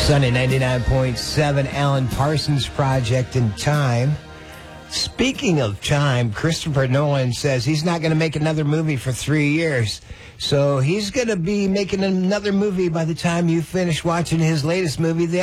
Sunny 99.7, Alan Parsons Project in Time. Speaking of time, Christopher Nolan says he's not going to make another movie for 3 years. So he's going to be making another movie by the time you finish watching his latest movie, The